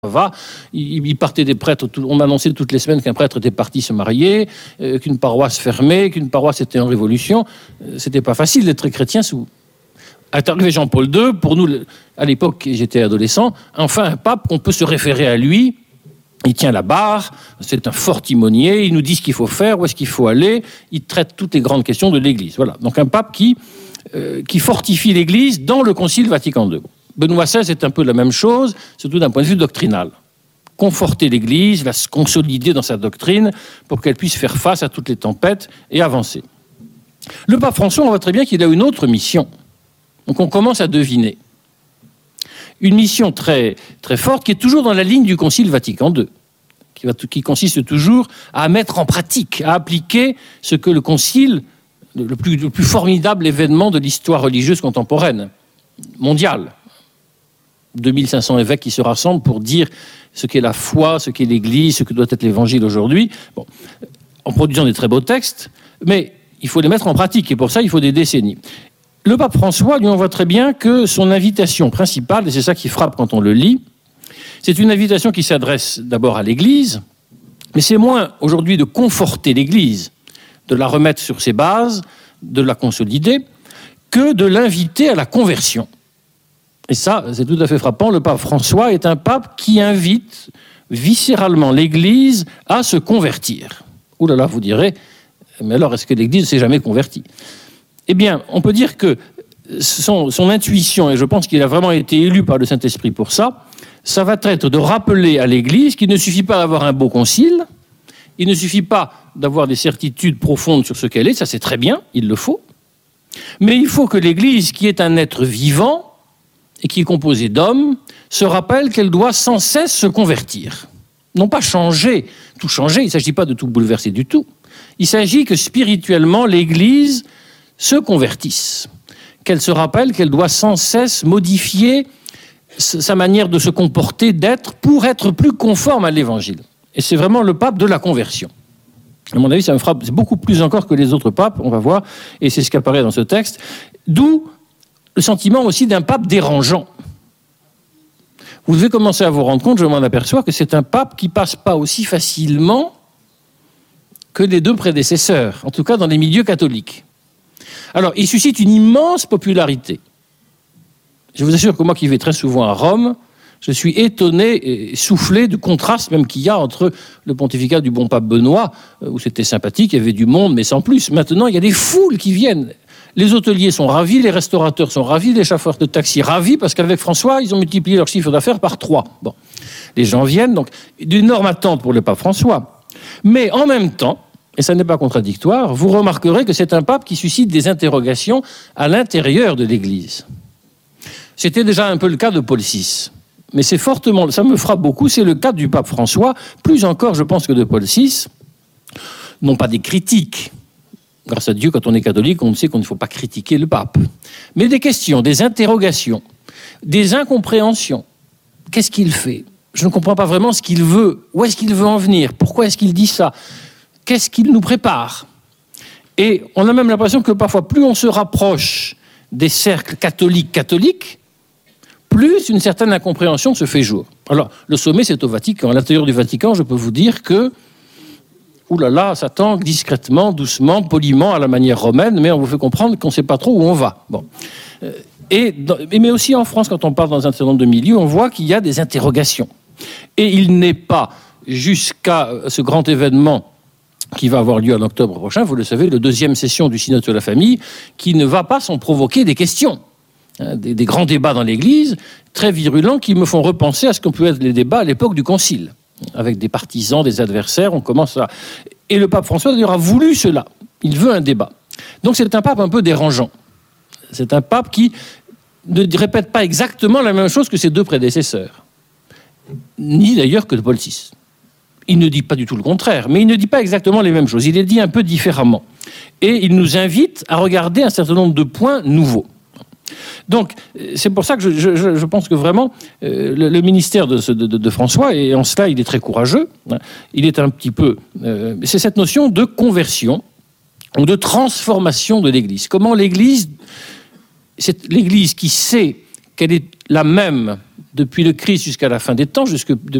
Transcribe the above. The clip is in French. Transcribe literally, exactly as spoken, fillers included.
va, il, il partait des prêtres, tout, on m'annonçait toutes les semaines qu'un prêtre était parti se marier, euh, qu'une paroisse fermait, qu'une paroisse était en révolution. Euh, c'était pas facile d'être chrétien sous... Est arrivé Jean-Paul deux, pour nous, à l'époque, j'étais adolescent, enfin un pape, on peut se référer à lui, il tient la barre, c'est un fort timonier, il nous dit ce qu'il faut faire, où est-ce qu'il faut aller, il traite toutes les grandes questions de l'Église. Voilà, donc un pape qui, euh, qui fortifie l'Église dans le Concile Vatican deux. Benoît seize est un peu la même chose, surtout d'un point de vue doctrinal. Conforter l'Église, la consolider dans sa doctrine pour qu'elle puisse faire face à toutes les tempêtes et avancer. Le pape François, on voit très bien qu'il a une autre mission. Donc on commence à deviner. Une mission très, très forte qui est toujours dans la ligne du Concile Vatican deux, qui, va, qui consiste toujours à mettre en pratique, à appliquer ce que le Concile, le plus, le plus formidable événement de l'histoire religieuse contemporaine, mondiale, deux mille cinq cents évêques qui se rassemblent pour dire ce qu'est la foi, ce qu'est l'Église, ce que doit être l'Évangile aujourd'hui, bon, en produisant des très beaux textes, mais il faut les mettre en pratique, et pour ça, il faut des décennies. Le pape François, lui, on voit très bien que son invitation principale, et c'est ça qui frappe quand on le lit, c'est une invitation qui s'adresse d'abord à l'Église, mais c'est moins aujourd'hui de conforter l'Église, de la remettre sur ses bases, de la consolider, que de l'inviter à la conversion. Et ça, c'est tout à fait frappant. Le pape François est un pape qui invite viscéralement l'Église à se convertir. Ouh là là, vous direz, mais alors est-ce que l'Église ne s'est jamais convertie ? Eh bien, on peut dire que son, son intuition, et je pense qu'il a vraiment été élu par le Saint-Esprit pour ça, ça va être de rappeler à l'Église qu'il ne suffit pas d'avoir un beau concile, il ne suffit pas d'avoir des certitudes profondes sur ce qu'elle est, ça c'est très bien, il le faut, mais il faut que l'Église, qui est un être vivant, et qui est composée d'hommes, se rappelle qu'elle doit sans cesse se convertir. Non pas changer, tout changer, il ne s'agit pas de tout bouleverser du tout. Il s'agit que spirituellement, l'Église se convertisse, qu'elle se rappelle qu'elle doit sans cesse modifier sa manière de se comporter, d'être, pour être plus conforme à l'Évangile. Et c'est vraiment le pape de la conversion. À mon avis, ça me frappe beaucoup plus encore que les autres papes, on va voir, et c'est ce qui apparaît dans ce texte. D'où le sentiment aussi d'un pape dérangeant. Vous devez commencer à vous rendre compte, je m'en aperçois, que c'est un pape qui ne passe pas aussi facilement que les deux prédécesseurs, en tout cas dans les milieux catholiques. Alors, il suscite une immense popularité. Je vous assure que moi qui vais très souvent à Rome, je suis étonné et soufflé du contraste même qu'il y a entre le pontificat du bon pape Benoît, où c'était sympathique, il y avait du monde, mais sans plus. Maintenant, il y a des foules qui viennent. Les hôteliers sont ravis, les restaurateurs sont ravis, les chauffeurs de taxi ravis, parce qu'avec François, ils ont multiplié leur chiffre d'affaires par trois. Bon, les gens viennent, donc d'énormes attentes pour le pape François. Mais en même temps, et ça n'est pas contradictoire, vous remarquerez que c'est un pape qui suscite des interrogations à l'intérieur de l'Église. C'était déjà un peu le cas de Paul six. Mais c'est fortement, ça me frappe beaucoup, c'est le cas du pape François, plus encore, je pense, que de Paul six. Non pas des critiques. Grâce à Dieu, quand on est catholique, on sait qu'on ne faut pas critiquer le pape. Mais des questions, des interrogations, des incompréhensions. Qu'est-ce qu'il fait ? Je ne comprends pas vraiment ce qu'il veut. Où est-ce qu'il veut en venir ? Pourquoi est-ce qu'il dit ça ? Qu'est-ce qu'il nous prépare ? Et on a même l'impression que parfois, plus on se rapproche des cercles catholiques catholiques, plus une certaine incompréhension se fait jour. Alors, le sommet, c'est au Vatican. À l'intérieur du Vatican, je peux vous dire que ouh là là, ça tangue discrètement, doucement, poliment, à la manière romaine, mais on vous fait comprendre qu'on ne sait pas trop où on va. Bon. Et, mais aussi en France, quand on parle dans un certain nombre de milieux, on voit qu'il y a des interrogations. Et il n'est pas, jusqu'à ce grand événement qui va avoir lieu en octobre prochain, vous le savez, la deuxième session du Synode sur la famille, qui ne va pas sans provoquer des questions. Des, des grands débats dans l'Église, très virulents, qui me font repenser à ce qu'on peut être les débats à l'époque du Concile. Avec des partisans, des adversaires, on commence à... Et le pape François, d'ailleurs, a voulu cela. Il veut un débat. Donc c'est un pape un peu dérangeant. C'est un pape qui ne répète pas exactement la même chose que ses deux prédécesseurs. Ni d'ailleurs que Paul six. Il ne dit pas du tout le contraire, mais il ne dit pas exactement les mêmes choses. Il les dit un peu différemment. Et il nous invite à regarder un certain nombre de points nouveaux. Donc, c'est pour ça que je, je, je pense que vraiment, euh, le, le ministère de, de, de François, et en cela, il est très courageux, hein, il est un petit peu... Euh, c'est cette notion de conversion ou de transformation de l'Église. Comment l'Église, c'est l'Église qui sait qu'elle est la même depuis le Christ jusqu'à la fin des temps, jusque